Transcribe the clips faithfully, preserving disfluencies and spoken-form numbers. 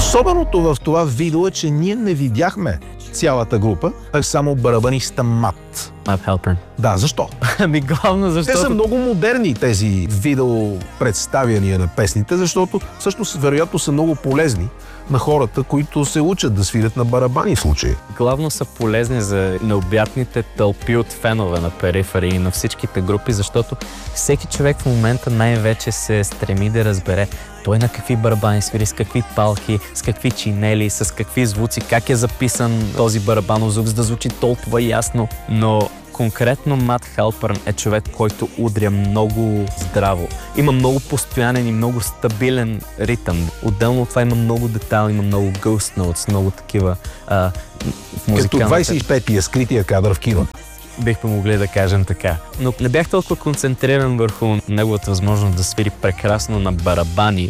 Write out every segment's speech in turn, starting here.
Особеното в това видео е, че ние не видяхме цялата група, а само барабаниста Мат. Мат Халперн. Да, защо? Ами главно защото... Те са много модерни, тези видео представяния на песните, защото всъщност вероятно са много полезни на хората, които се учат да свирят на барабани в случая. Главно са полезни за необятните тълпи от фенове на Перифери и на всичките групи, защото всеки човек в момента най-вече се стреми да разбере той на какви барабани свири, с какви палки, с какви чинели, с какви звуци, как е записан този барабанов звук, за да звучи толкова ясно. Но конкретно Мат Халперн е човек, който удря много здраво. Има много постоянен и много стабилен ритъм. Отделно от това има много детайли, има много ghost notes, много такива а, в музикалната... Като двайсет и петия скрития кадър в кино. Бихме могли да кажем така. Но не бях толкова концентриран върху неговата възможност да свири прекрасно на барабани,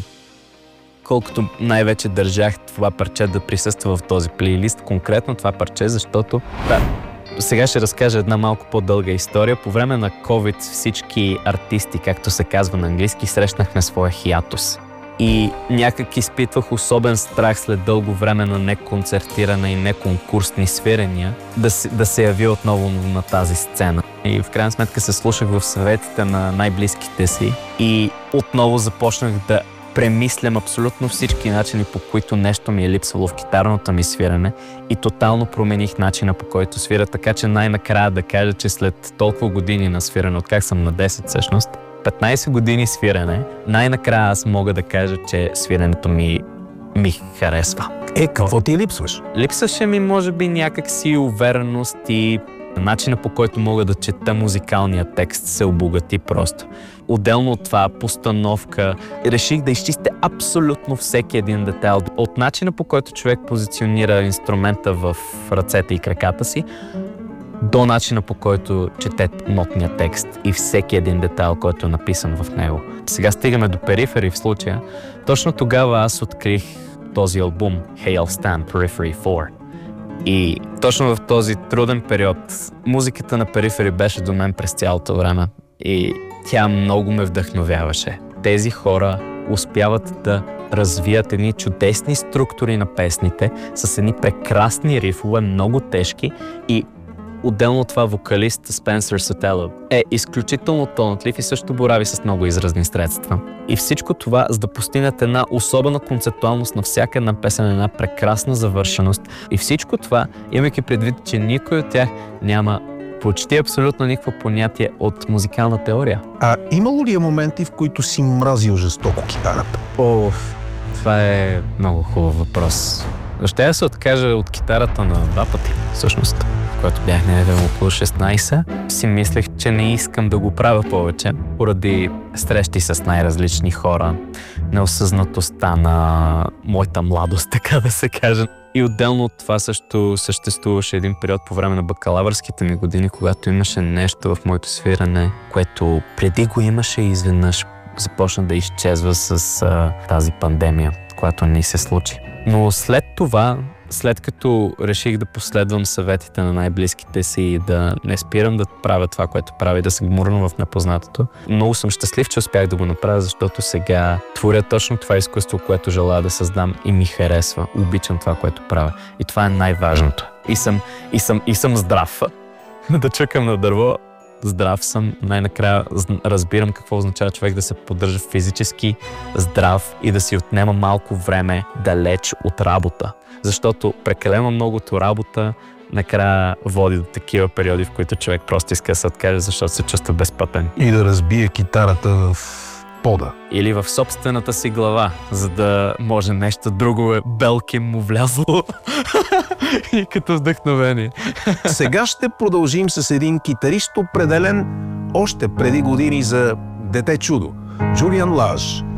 колкото най-вече държах това парче да присъства в този плейлист. Конкретно това парче, защото... Да, сега ще разкажа една малко по-дълга история. По време на COVID всички артисти, както се казва на английски, срещнахме своя хиатус. И някак изпитвах особен страх след дълго време на неконцертиране и неконкурсни свирения да се, да се яви отново на тази сцена. И в крайна сметка се слушах в съветите на най-близките си и отново започнах да премислям абсолютно всички начини, по които нещо ми е липсвало в китарното ми свирене и тотално промених начина, по който свиря, така че най-накрая да кажа, че след толкова години на свирене, от как съм на десет всъщност, петнайсет години свирене, най-накрая аз мога да кажа, че свиренето ми ми харесва. Е, какво ти липсваш? Липсваше ми, може би, някакси увереност и начина, по който мога да чета музикалния текст, се обогати просто. Отделно от това, постановка, реших да изчистя абсолютно всеки един детайл. От начина, по който човек позиционира инструмента в ръцете и краката си, до начина, по който чете нотния текст и всеки един детайл, който е написан в него. Сега стигаме до Перифери в случая. Точно тогава аз открих този албум Hail Stand Periphery four. И точно в този труден период музиката на Перифери беше до мен през цялото време и тя много ме вдъхновяваше. Тези хора успяват да развият едни чудесни структури на песните с едни прекрасни рифове, много тежки, и отделно от това вокалист Спенсър Сотело е изключително талантлив и също борави с много изразни средства. И всичко това, за да постигнат една особена концептуалност на всяка една песен, една прекрасна завършеност. И всичко това, имайки предвид, че никой от тях няма почти абсолютно никакво понятие от музикална теория. А имало ли е моменти, в които си мразил жестоко китарата? О, това е много хубав въпрос. Ще я се откажа от китарата на два пъти, всъщност. Когато бях някъде около шестнайсет, си мислех, че не искам да го правя повече, поради срещи с най-различни хора, неосъзнатостта на моята младост, така да се каже. И отделно от това също съществуваше един период по време на бакалавърските ми години, когато имаше нещо в моето свиране, което преди го имаше и изведнъж започна да изчезва с а, тази пандемия, която ни се случи. Но след това, след като реших да последвам съветите на най-близките си и да не спирам да правя това, което правя и да се гмурна в непознатото, много съм щастлив, че успях да го направя, защото сега творя точно това изкуство, което желая да създам и ми харесва. Обичам това, което правя. И това е най-важното. И съм, и съм, и съм здрав. Да чукам на дърво. Здрав съм. Най-накрая разбирам какво означава човек да се поддържа физически здрав и да си отнема малко време далеч от работа. Защото прекалено многото работа накрая води до такива периоди, в които човек просто иска да се откаже, защото се чувства безпътен. И да разбие китарата в пода. Или в собствената си глава, за да може нещо друго е белки му влязло и като вдъхновение. Сега ще продължим с един китарист, определен още преди години за дете чудо. Джулиан Лаж.